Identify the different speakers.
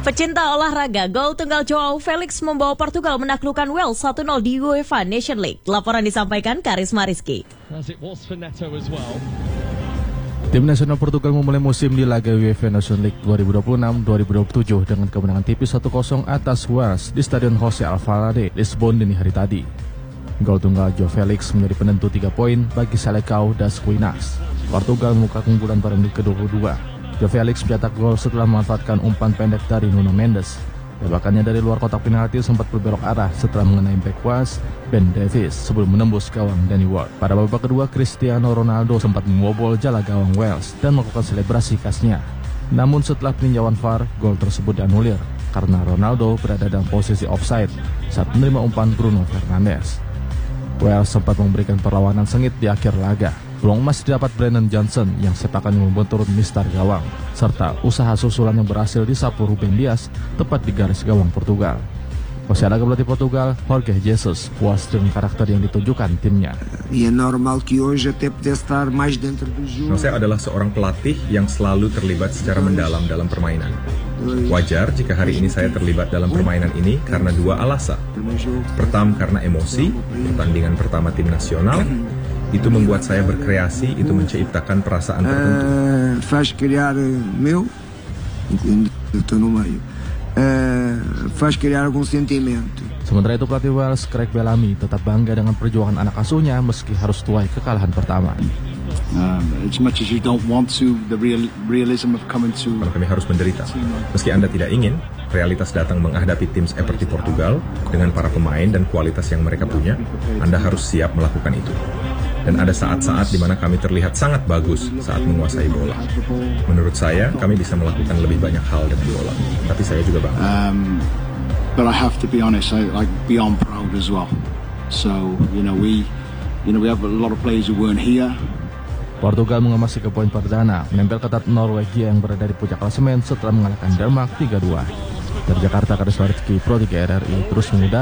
Speaker 1: Pecinta olahraga, gol tunggal Joao Felix membawa Portugal menaklukkan Wales 1-0 di UEFA Nation League. Laporan disampaikan Karisma Rizky.
Speaker 2: Tim nasional Portugal memulai musim di laga UEFA Nation League 2026-2027 dengan kemenangan tipis 1-0 atas Wales di Stadion José Alvalade, Lisbon dini hari tadi. Gol tunggal Joao Felix menjadi penentu 3 poin bagi Seleção das Quinas. Portugal membuka keunggulan pada menit ke-22. Joao Felix mencetak gol setelah memanfaatkan umpan pendek dari Nuno Mendes. Tembakannya dari luar kotak penalti sempat berbelok arah setelah mengenai bek was Ben Davies sebelum menembus gawang Danny Ward. Pada babak kedua, Cristiano Ronaldo sempat membobol jala gawang Wales dan melakukan selebrasi khasnya. Namun setelah peninjauan VAR, gol tersebut dianulir karena Ronaldo berada dalam posisi offside saat menerima umpan Bruno Fernandes. Wales sempat memberikan perlawanan sengit di akhir laga. Peluang emas didapat Brennan Johnson yang sepakannya membuat turun mistar gawang, serta usaha susulan yang berhasil disapu Ruben Dias tepat di garis gawang Portugal. Pelatih pelatih Portugal, Jorge Jesus, puas dengan karakter yang ditunjukkan timnya.
Speaker 3: Saya adalah seorang pelatih yang selalu terlibat secara mendalam dalam permainan. Wajar jika hari ini saya terlibat dalam permainan ini karena dua alasan. Pertama, karena emosi, pertandingan pertama tim nasional. Itu membuat saya berkreasi, itu menciptakan perasaan tertentu.
Speaker 2: Sementara itu pelatih Wales, Craig Bellamy, tetap bangga dengan perjuangan anak asuhnya meski harus tuai kekalahan pertama.
Speaker 3: Kalau kami harus menderita, meski Anda tidak ingin, realitas datang menghadapi tim seperti Portugal dengan para pemain dan kualitas yang mereka punya. Anda harus siap melakukan itu. Dan ada saat-saat di mana kami terlihat sangat bagus saat menguasai bola. Menurut saya, kami bisa melakukan lebih banyak hal dengan bola. Tapi saya juga bangga.
Speaker 4: But I have to be honest, like beyond proud as well. So, we have a lot of players who weren't here.
Speaker 2: Portugal mengemasi ke poin perdana, menempel ketat Norwegia yang berada di puncak klasemen setelah mengalahkan Denmark 3-2. Dari Jakarta, Karisma Rizky, Pro 3 RRI terus mengudara.